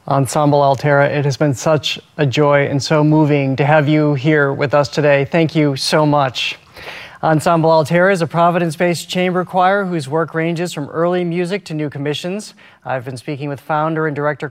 Ensemble Altera, it has been such a joy and so moving to have you here with us today. Thank you so much. Ensemble Altera is a Providence-based chamber choir whose work ranges from early music to new commissions. I've been speaking with founder and director